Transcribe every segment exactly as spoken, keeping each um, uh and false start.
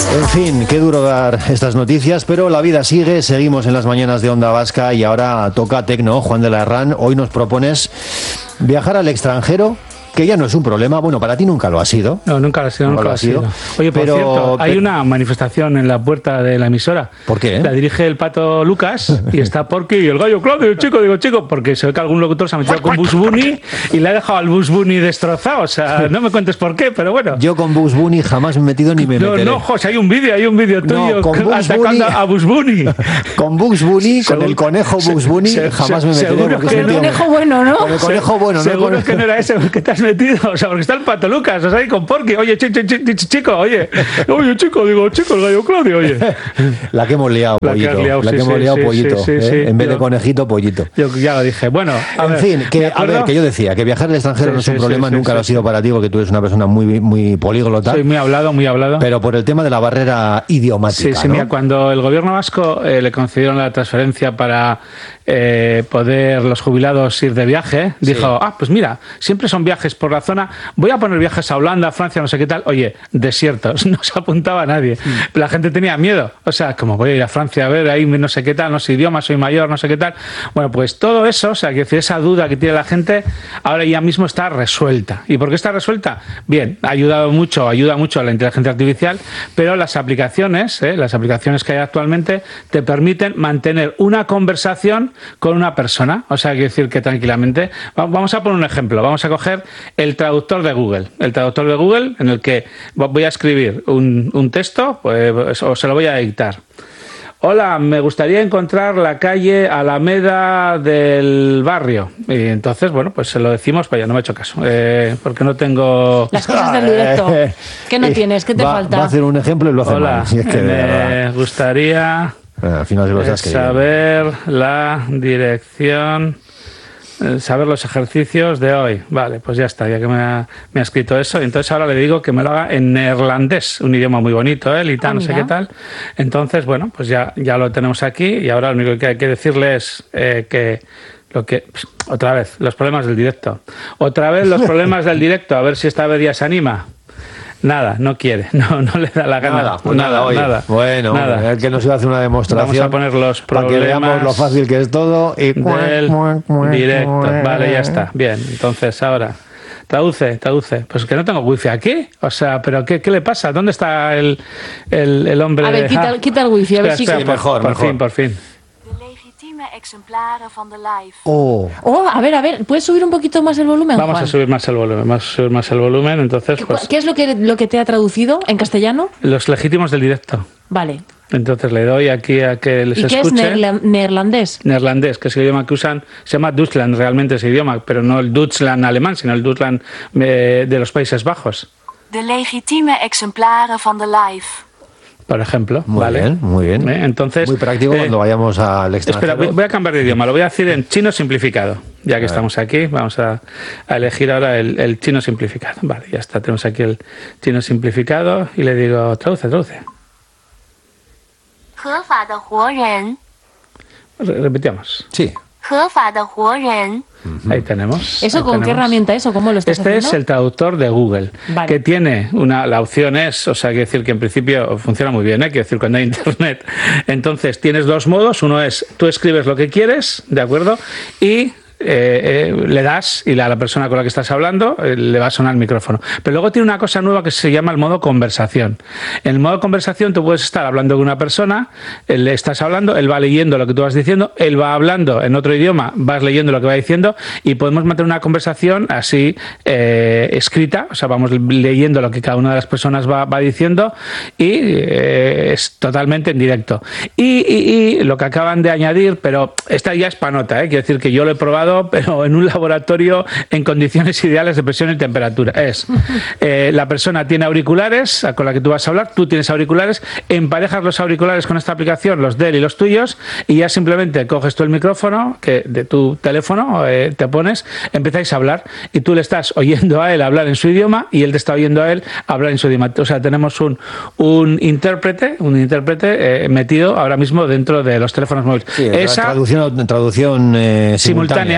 En fin, qué duro dar estas noticias, pero la vida sigue, seguimos en las mañanas de Onda Vasca y ahora toca Tecno. Juan de la Herrán, hoy nos propones viajar al extranjero, que ya no es un problema. Bueno, para ti nunca lo ha sido. No, nunca lo ha sido, nunca lo ha sido. Oye, por pero, cierto, hay pero, una manifestación en la puerta de la emisora. ¿Por qué? La dirige el Pato Lucas y está Porky y el gallo Claudio, chico, digo, chico, porque se ve que algún locutor se ha metido con Bugs Bunny y le ha dejado al Bugs Bunny destrozado. O sea, no me cuentes por qué, pero bueno. Yo con Bugs Bunny jamás me he metido ni me no, meteré. No, José, hay un vídeo, hay un vídeo tuyo no, con atacando Bunny, a Bugs Bunny. Con Bugs Bunny, con el conejo Bugs Bunny, se, jamás se, me meteré. Seguro que con el conejo bueno, ¿no? Con el conejo bueno, se, ¿no? Seguro que no era ese el que te has metido. O sea, porque está el Pato Lucas, o sea, ahí con Porky. Oye, ch ch ch ch chico, oye. Oye, chico, digo, chico, el gallo Claudio, oye. La que hemos liado, la pollito. Que liado, la sí, que hemos sí, liado, sí, pollito. Sí, sí, ¿eh? sí, en vez yo, de conejito, pollito. Yo ya lo dije. Bueno, a en ver, fin, que, a ver, que yo decía que viajar al extranjero sí, no es un sí, problema, sí, nunca sí, lo ha sido sí. para ti, porque tú eres una persona muy, muy políglota. Soy muy hablado, muy hablado. Pero por el tema de la barrera idiomática. Sí, sí, ¿no? mira, cuando el gobierno vasco eh, le concedieron la transferencia para eh, poder los jubilados ir de viaje, sí. dijo, ah, pues mira, siempre son viajes por la zona, voy a poner viajes a Holanda, Francia, no sé qué tal. Oye, desiertos, no se apuntaba a nadie. Mm. La gente tenía miedo. O sea, como voy a ir a Francia a ver, ahí no sé qué tal, no sé idioma, soy mayor, no sé qué tal. Bueno, pues todo eso, o sea, que decir, esa duda que tiene la gente, ahora ya mismo está resuelta. ¿Y por qué está resuelta? Bien, ha ayudado mucho, ayuda mucho a la inteligencia artificial, pero las aplicaciones, ¿eh? las aplicaciones que hay actualmente, te permiten mantener una conversación con una persona. O sea, quiero decir que tranquilamente, vamos a poner un ejemplo, vamos a coger el traductor de Google. El traductor de Google, en el que voy a escribir un, un texto, pues, o se lo voy a dictar. Hola, me gustaría encontrar la calle Alameda del barrio. Y entonces, bueno, pues se lo decimos, pero ya no me ha hecho caso, eh, porque no tengo... Las cosas del directo. ¿Qué no tienes? ¿Qué te va, falta? Va a hacer un ejemplo y lo hace Hola, mal. Si es que me gustaría bueno, al final se lo has saber la dirección... saber los ejercicios de hoy. Vale, pues ya está, ya que me ha, me ha escrito eso. Entonces ahora le digo que me lo haga en neerlandés, un idioma muy bonito, ¿eh? Lita, ah, no sé qué tal. Entonces, bueno, pues ya, ya lo tenemos aquí y ahora lo único que hay que decirle es eh, que... Lo que, pues, otra vez, los problemas del directo. Otra vez los problemas del directo, a ver si esta vez ya se anima. Nada, no quiere, no, no le da la gana. Nada, pues nada, nada, oye. nada. Bueno, nada. El que nos iba a hacer una demostración. Vamos a poner los problemas para que veamos lo fácil que es todo. Y... del directo. Vale, ya está. Bien, entonces ahora. Traduce, traduce. Pues que no tengo wifi aquí. O sea, ¿pero qué, qué le pasa? ¿Dónde está el, el, el hombre? A ver, de... quita, ah, quita el wifi, a ver si... Espera, sí, por, mejor, por mejor. fin, por fin. Oh. oh, a ver, a ver, ¿puedes subir un poquito más el volumen, Vamos Juan? a subir más el volumen, vamos a subir más el volumen, entonces... ¿Qué, pues, ¿qué es lo que, lo que te ha traducido en castellano? Los legítimos del directo. Vale. Entonces le doy aquí a que les ¿Y qué escuche. es neerla- neerlandés? Neerlandés, que es el idioma que usan, se llama Duitsland realmente ese idioma, pero no el Duitsland alemán, sino el Duitsland eh, de los Países Bajos. De legitieme exemplaren van de live. Por ejemplo. Muy ¿vale? bien, muy bien. ¿Eh? Entonces, muy práctico eh, cuando vayamos al extranjero. Espera, voy, voy a cambiar de idioma, lo voy a decir en chino simplificado. Ya que estamos aquí, vamos a, a elegir ahora el, el chino simplificado. Vale, ya está, tenemos aquí el chino simplificado y le digo, traduce, traduce. Repetimos. Sí. Uh-huh. Ahí tenemos. ¿Eso ahí con tenemos. qué herramienta es o cómo lo estás Este haciendo? es el traductor de Google, vale. que tiene una, la opción es, o sea, quiere decir que en principio funciona muy bien, ¿eh? Quiere decir cuando hay internet. Entonces tienes dos modos, uno es tú escribes lo que quieres, ¿de acuerdo? Y Eh, eh, le das y la, la persona con la que estás hablando eh, le va a sonar el micrófono. Pero luego tiene una cosa nueva que se llama el modo conversación. En el modo conversación tú puedes estar hablando con una persona, eh, le estás hablando, él va leyendo lo que tú vas diciendo, él va hablando en otro idioma, vas leyendo lo que va diciendo y podemos mantener una conversación así eh, escrita, o sea, vamos leyendo lo que cada una de las personas va, va diciendo y eh, es totalmente en directo. Y, y, y lo que acaban de añadir, pero esta ya es panota, ¿eh? Quiero decir que yo lo he probado pero en un laboratorio en condiciones ideales de presión y temperatura. Es, eh, la persona tiene auriculares con la que tú vas a hablar, tú tienes auriculares, emparejas los auriculares con esta aplicación, los de él y los tuyos, y ya simplemente coges tú el micrófono que de tu teléfono, eh, te pones, empezáis a hablar, y tú le estás oyendo a él hablar en su idioma, y él te está oyendo a él hablar en su idioma. O sea, tenemos un, un intérprete, un intérprete eh, metido ahora mismo dentro de los teléfonos móviles. Sí, Esa traducción, traducción eh, simultánea.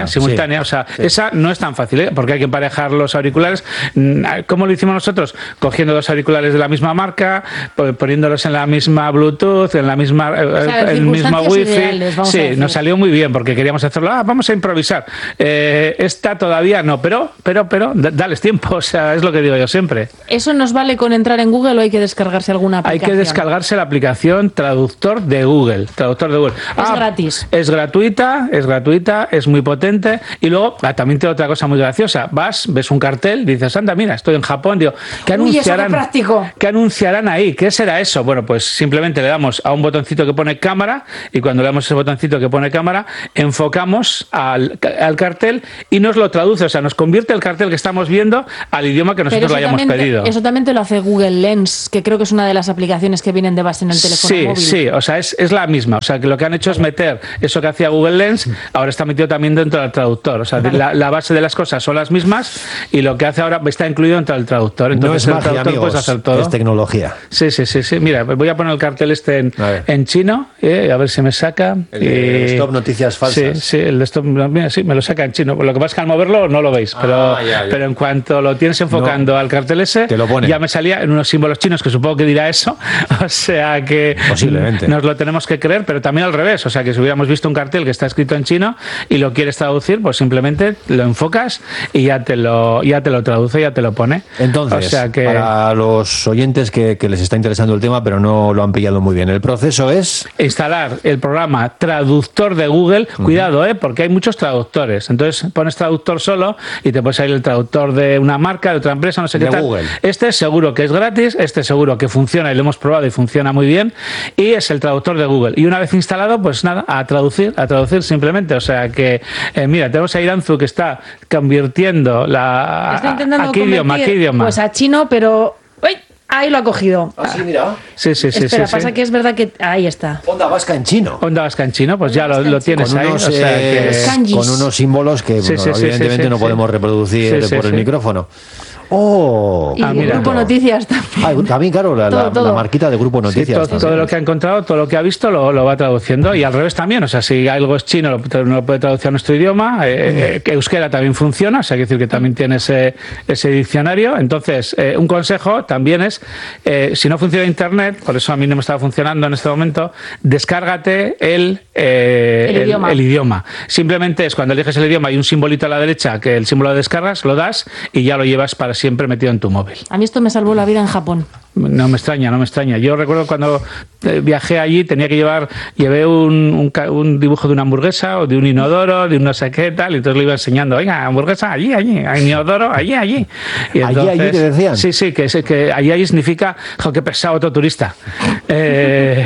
simultánea, simultánea, sí. O sea, sí. Esa no es tan fácil, ¿eh? Porque hay que emparejar los auriculares. ¿Cómo lo hicimos nosotros? Cogiendo dos auriculares de la misma marca, poniéndolos en la misma Bluetooth, en la misma, o sea, el mismo Wi-Fi. Ideales, sí, nos salió muy bien porque queríamos hacerlo. Ah, vamos a improvisar. Eh, esta todavía no, pero, pero, pero, dales tiempo. O sea, es lo que digo yo siempre. ¿Eso nos vale con entrar en Google o hay que descargarse alguna aplicación? Hay que descargarse la aplicación Traductor de Google. Traductor de Google. Es ah, gratis. Es gratuita, es gratuita, es muy potente. Y luego ah, también tiene otra cosa muy graciosa. Vas, ves un cartel, dices, anda, mira, estoy en Japón. Digo, ¿qué anunciarán? Uy, eso qué práctico. ¿Qué anunciarán ahí? ¿Qué será eso? Bueno, pues simplemente le damos a un botoncito que pone cámara y cuando le damos ese botoncito que pone cámara, enfocamos al, al cartel y nos lo traduce. O sea, nos convierte el cartel que estamos viendo al idioma que nosotros lo hayamos pedido. Eso también te lo hace Google Lens, que creo que es una de las aplicaciones que vienen de base en el teléfono sí, móvil. Sí, sí, o sea, es, es la misma. O sea, que lo que han hecho es meter eso que hacía Google Lens, ahora está metido también dentro del traductor. O sea, la, la base de las cosas son las mismas y lo que hace ahora está incluido dentro del traductor. Entonces, no es el magia, traductor amigos, puedes hacer todo. Es tecnología. Sí, sí, sí, sí. Mira, voy a poner el cartel este en, en chino, eh, a ver si me saca. El, el y... Stop Noticias Falsas. Sí, sí, el Stop, mira, sí, me lo saca en chino. Lo que pasa es que al moverlo no lo veis, pero, ah, ya, ya. pero en cuanto lo tienes enfocando no, al cartel ese, te lo pone. Ya me salía en unos símbolos chinos que supongo que dirá eso. O sea que posiblemente nos lo tenemos que creer, pero también al revés. O sea que si hubiéramos visto un cartel que está escrito en chino y lo quieres traducir, pues simplemente lo enfocas y ya te lo, ya te lo traduce, ya te lo pone. Entonces, o sea que... para los oyentes que, que les está interesando el tema, pero no lo han pillado muy bien, el proceso es instalar el programa Traductor de Google. Uh-huh. Cuidado, ¿eh? Porque hay muchos traductores. Entonces pones traductor solo y te puede salir el traductor de una marca, de otra empresa, no sé de qué tal. Google. Este seguro que es gratis, este seguro que funciona y lo hemos probado y funciona muy bien. Y es el traductor de Google. Y una vez instalado, pues nada, a traducir, a traducir simplemente. O sea que, eh, mira, tenemos a Iranzu que está convirtiendo la... Está intentando ¿a qué idioma? ¿A qué idioma? Pues a chino, pero... ¡Uy! Ahí lo ha cogido. Ah, sí, mira. Sí, sí, sí. Espera, sí, pasa sí. que es verdad que... Ahí está. Onda vasca en chino. Onda vasca en chino, pues ya lo, lo tienes con ahí. Unos, o sea que... con unos símbolos que sí, bueno, sí, sí, evidentemente sí, sí, no sí. podemos reproducir Sí, sí, por el sí. micrófono. Oh, y ah, mira. Grupo Noticias también. Ah, también, claro, la, todo, la, todo. la marquita de Grupo Noticias. Sí, todo, todo lo que ha encontrado, todo lo que ha visto lo, lo va traduciendo y al revés también. O sea, si algo es chino, lo, no lo puede traducir a nuestro idioma. Eh, eh, que euskera también funciona, o sea, quiere decir que también tiene ese, ese diccionario. Entonces, eh, un consejo también es, eh, si no funciona Internet, por eso a mí no me estaba funcionando en este momento, descárgate el, eh, el, idioma. el, el idioma. Simplemente es cuando eliges el idioma hay un simbolito a la derecha que el símbolo de descargas, lo das y ya lo llevas para siempre metido en tu móvil. A mí esto me salvó la vida en Japón. No me extraña, no me extraña. Yo recuerdo cuando viajé allí, tenía que llevar, llevé un, un, un dibujo de una hamburguesa o de un inodoro, de un no sé qué tal, y entonces le iba enseñando, oiga, hamburguesa allí, allí, inodoro allí, allí. Y entonces, allí, allí te decían. Sí, sí, que, que allí, allí significa, jo, qué pesado otro turista. Eh...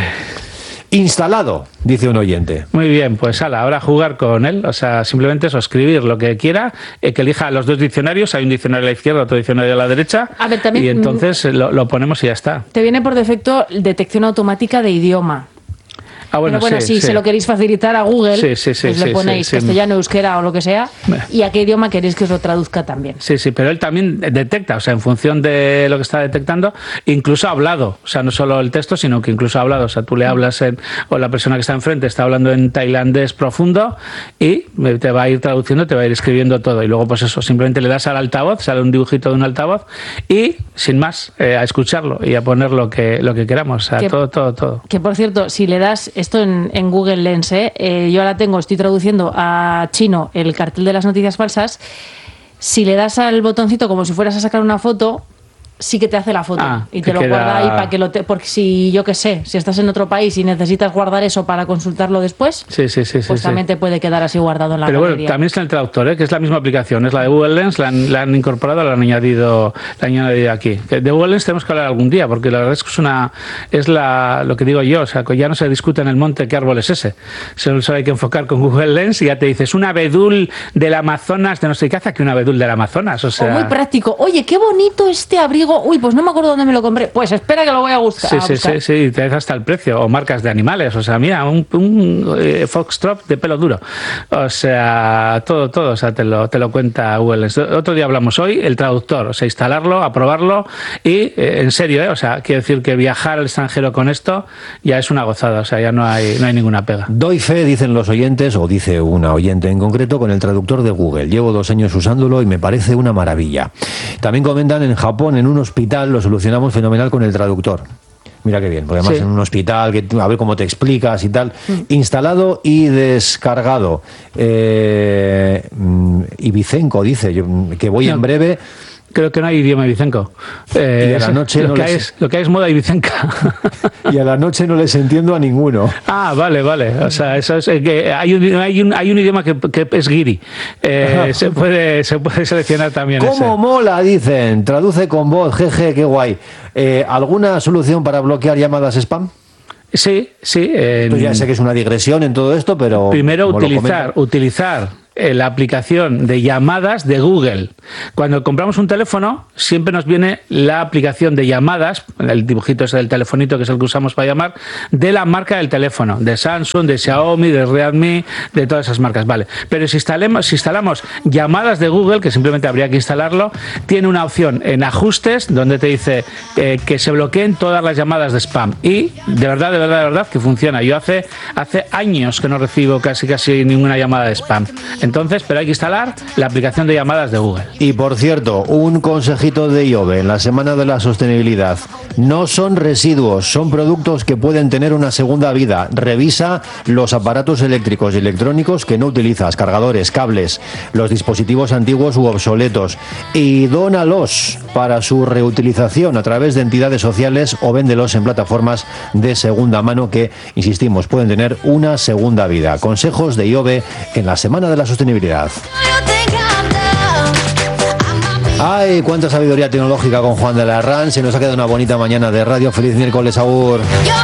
Instalado, dice un oyente. Muy bien, pues ala, ahora jugar con él, o sea, simplemente eso, escribir lo que quiera, eh, que elija los dos diccionarios, hay un diccionario a la izquierda, otro diccionario a la derecha, a ver, también, y entonces lo, lo ponemos y ya está. Te viene por defecto detección automática de idioma. Ah, bueno, Pero bueno, sí, si sí. se lo queréis facilitar a Google, sí, sí, sí, pues sí, le ponéis sí, sí. castellano, euskera o lo que sea, y a qué idioma queréis que os lo traduzca también. Sí, sí, pero él también detecta, o sea, en función de lo que está detectando, incluso ha hablado, o sea, no solo el texto, sino que incluso ha hablado, o sea, tú le hablas en, o la persona que está enfrente está hablando en tailandés profundo y te va a ir traduciendo, te va a ir escribiendo todo, y luego pues eso, simplemente le das al altavoz, sale un dibujito de un altavoz y, sin más, eh, a escucharlo y a poner lo que, lo que queramos, o sea, que, todo, todo, todo. Que, por cierto, si le das esto en, en Google Lens, ¿eh? Eh, yo ahora tengo, estoy traduciendo a chino el cartel de las noticias falsas. Si le das al botoncito como si fueras a sacar una foto, sí que te hace la foto ah, y te lo queda... guarda ahí para que lo te... porque si yo qué sé, si estás en otro país y necesitas guardar eso para consultarlo después, sí, sí, sí, pues sí, también sí. te puede quedar así guardado en la Pero galería. bueno, también está el traductor, ¿eh? Que es la misma aplicación, es la de Google Lens, la han, la han incorporado, la han añadido, la han añadido aquí. De Google Lens tenemos que hablar algún día, porque la verdad es que es una, es la, lo que digo yo, o sea, que ya no se discute en el monte qué árbol es ese. Solo hay que enfocar con Google Lens y ya te dices, un abedul del Amazonas, de no sé qué hace aquí un abedul del Amazonas, o sea... O muy práctico. Oye, qué bonito este abrigo digo, uy, pues no me acuerdo dónde me lo compré, pues espera que lo voy a buscar. Sí, a sí, buscar. sí, sí, te das hasta el precio, o marcas de animales, o sea, mira, un, un eh, foxtrot de pelo duro, o sea, todo, todo, o sea, te lo, te lo cuenta Google. Otro día hablamos hoy, el traductor, o sea, instalarlo, aprobarlo y, eh, en serio, eh, o sea, quiero decir que viajar al extranjero con esto ya es una gozada, o sea, ya no hay, no hay ninguna pega. Doy fe, dicen los oyentes, o dice una oyente en concreto, con el traductor de Google. Llevo dos años usándolo y me parece una maravilla. También comentan en Japón, en un hospital, lo solucionamos fenomenal con el traductor. Mira qué bien, porque además sí. en un hospital, que, a ver cómo te explicas y tal. Mm. Instalado y descargado. Eh, Ibicenco dice, yo, que voy no. en breve... Creo que no hay idioma ibicenco. Eh, y a la noche lo, no que les... hay es, lo que hay es moda ibicenca. Y a la noche no les entiendo a ninguno. Ah, vale, vale. O sea, eso es que hay un, hay un, hay un idioma que, que es guiri. Eh, se puede se puede seleccionar también. ¿Cómo ese. mola? Dicen. Traduce con voz. Jeje, qué guay. Eh, ¿Alguna solución para bloquear llamadas spam? Sí, sí. En... Pues ya sé que es una digresión en todo esto, pero... Primero utilizar, utilizar la aplicación de llamadas de Google. Cuando compramos un teléfono, siempre nos viene la aplicación de llamadas, el dibujito ese del telefonito que es el que usamos para llamar, de la marca del teléfono, de Samsung, de Xiaomi, de Redmi, de todas esas marcas, vale. Pero si instalemos, si instalamos llamadas de Google, que simplemente habría que instalarlo, tiene una opción en ajustes donde te dice eh, que se bloqueen todas las llamadas de spam. Y de verdad, de verdad, de verdad que funciona. Yo hace, hace años que no recibo casi casi ninguna llamada de spam. Entonces, pero hay que instalar la aplicación de llamadas de Google. Y por cierto, un consejito de IOBE en la Semana de la Sostenibilidad. No son residuos, son productos que pueden tener una segunda vida. Revisa los aparatos eléctricos y electrónicos que no utilizas, cargadores, cables, los dispositivos antiguos u obsoletos, y dónalos para su reutilización a través de entidades sociales o véndelos en plataformas de segunda mano que, insistimos, pueden tener una segunda vida. Consejos de IOBE en la Semana de la Sostenibilidad. Ay, cuánta sabiduría tecnológica con Juan de la Herrán. Se nos ha quedado una bonita mañana de radio. Feliz miércoles, Agur.